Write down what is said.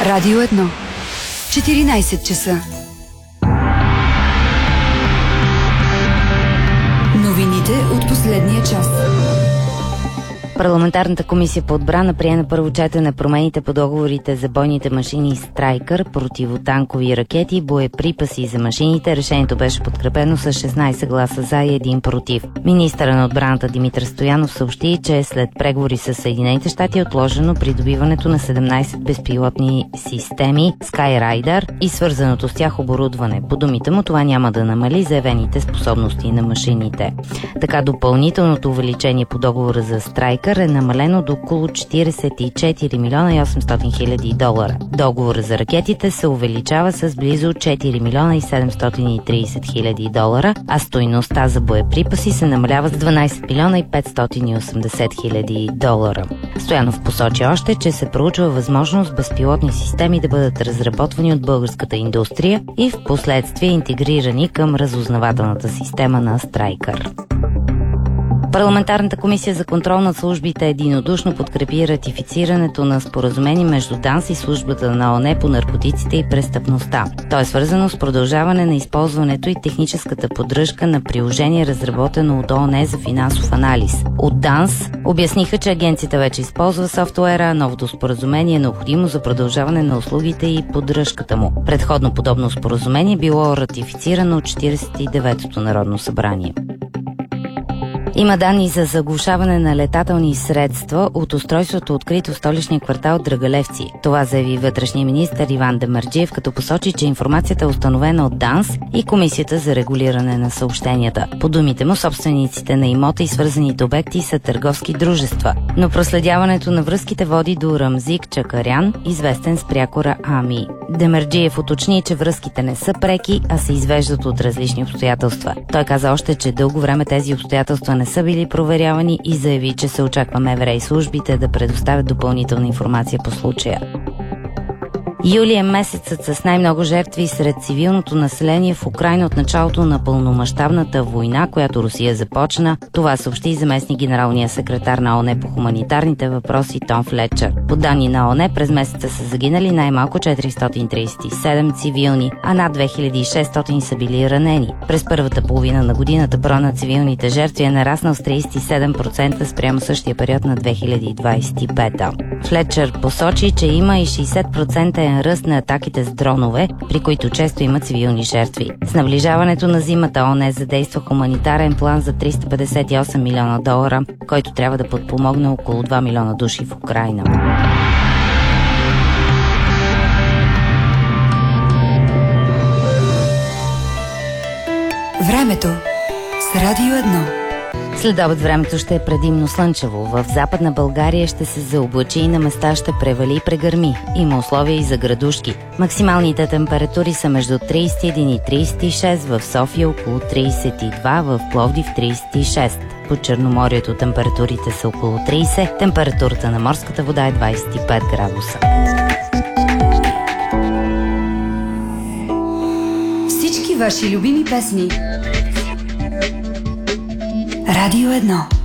Радио 1. 14 часа. Новините от последния час. Парламентарната комисия по отбрана прие на първо четене промените по договорите за бойните машини Страйкър, противотанкови ракети и боеприпаси за машините. Решението беше подкрепено с 16 гласа за и 1 против. Министърът на отбраната Димитър Стоянов съобщи, че след преговори с Съединените щати е отложено придобиването на 17 безпилотни системи Skyraider и свързаното с тях оборудване. По думите му, това няма да намали заявените способности на машините. Така допълнителното увеличение по договора за Страйкър е намалено до около 44 милиона и 800 хиляди долара. Договорът за ракетите се увеличава с близо 4 милиона и 730 хиляди долара, а стойността за боеприпаси се намалява с 12 милиона и 580 хиляди долара. Стоянов посочи още, че се проучва възможност безпилотни системи да бъдат разработвани от българската индустрия и в последствие интегрирани към разузнавателната система на Страйкър. Парламентарната комисия за контрол над службите единодушно подкрепи ратифицирането на споразумение между ДАНС и службата на ООН по наркотиците и престъпността. То е свързано с продължаване на използването и техническата поддръжка на приложение, разработено от ООН за финансов анализ. От ДАНС обясниха, че агенцията вече използва софтуера, а новото споразумение е необходимо за продължаване на услугите и поддръжката му. Предходно подобно споразумение било ратифицирано от 49-то Народно събрание. Има данни за заглушаване на летателни средства от устройството, открито в столичния квартал Драгалевци. Това заяви вътрешния министър Иван Демерджиев, като посочи, че информацията е установена от ДАНС и Комисията за регулиране на съобщенията. По думите му, собствениците на имота и свързаните обекти са търговски дружества, но проследяването на връзките води до Рамзик Чакарян, известен с прякора Ами. Демерджиев уточни, че връзките не са преки, а се извеждат от различни обстоятелства. Той каза още, че дълго време тези обстоятелства не са били проверявани и заяви, че се очаква МВР и службите да предоставят допълнителна информация по случая. Юли е месецът с най-много жертви сред цивилното население в Украйна от началото на пълномащабната война, която Русия започна. Това съобщи заместник генералния секретар на ООН по хуманитарните въпроси Том Флетчър. По данни на ООН през месеца са загинали най-малко 437 цивилни, а над 2600 са били ранени. През първата половина на годината броя на цивилните жертви е нараснал с 37% спрямо същия период на 2025. Флетчър посочи, че има и 60% ръст на атаките с дронове, при които често има цивилни жертви. С наближаването на зимата ООН задейства хуманитарен план за 358 милиона долара, който трябва да подпомогне около 2 милиона души в Украйна. Времето с Радио 1. Следобед времето ще е предимно слънчево. В Западна България ще се заоблачи и на места ще превали и прегърми. Има условия и за градушки. Максималните температури са между 31 и 36, в София около 32, в Пловдив 36. По Черноморието температурите са около 30, температурата на морската вода е 25 градуса. Всички ваши любими песни. Радио 1.